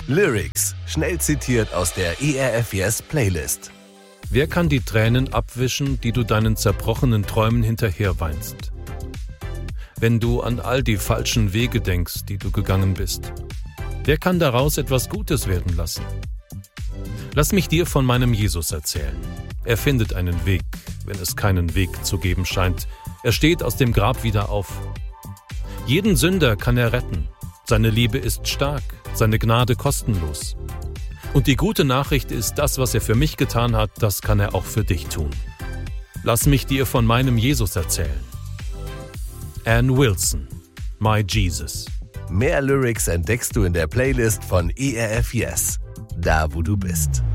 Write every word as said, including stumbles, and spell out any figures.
Lyrics, schnell zitiert aus der E R F Yes Playlist. Wer kann die Tränen abwischen, die du deinen zerbrochenen Träumen hinterher weinst? Wenn du an all die falschen Wege denkst, die du gegangen bist, wer kann daraus etwas Gutes werden lassen? Lass mich dir von meinem Jesus erzählen. Er findet einen Weg, wenn es keinen Weg zu geben scheint. Er steht aus dem Grab wieder auf. Jeden Sünder kann er retten. Seine Liebe ist stark, seine Gnade kostenlos. Und die gute Nachricht ist, das, was er für mich getan hat, das kann er auch für dich tun. Lass mich dir von meinem Jesus erzählen. Ann Wilson, My Jesus. Mehr Lyrics entdeckst du in der Playlist von E R F Yes, da wo du bist.